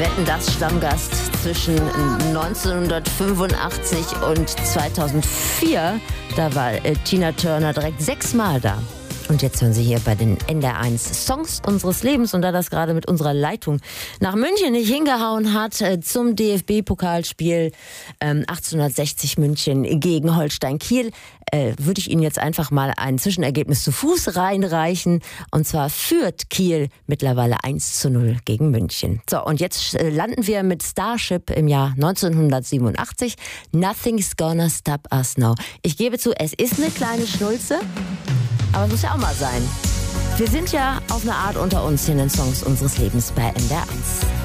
Wetten, das Stammgast zwischen 1985 und 2004. Da war Tina Turner direkt 6-mal da. Und jetzt hören Sie hier bei den NDR1 Songs unseres Lebens. Und da das gerade mit unserer Leitung nach München nicht hingehauen hat, zum DFB-Pokalspiel 1860 München gegen Holstein Kiel, würde ich Ihnen jetzt einfach mal ein Zwischenergebnis zu Fuß reinreichen. Und zwar führt Kiel mittlerweile 1:0 gegen München. So, und jetzt landen wir mit Starship im Jahr 1987. Nothing's gonna stop us now. Ich gebe zu, es ist eine kleine Schnulze. Aber es muss ja auch mal sein. Wir sind ja auf eine Art unter uns hier in den Songs unseres Lebens bei NDR1.